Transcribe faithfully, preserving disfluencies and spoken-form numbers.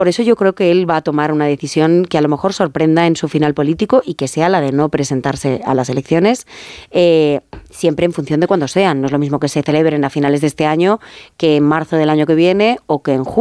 Por eso yo creo que él va a tomar una decisión que a lo mejor sorprenda en su final político y que sea la de no presentarse a las elecciones, eh, siempre en función de cuándo sean. No es lo mismo que se celebren a finales de este año que en marzo del año que viene o que en julio.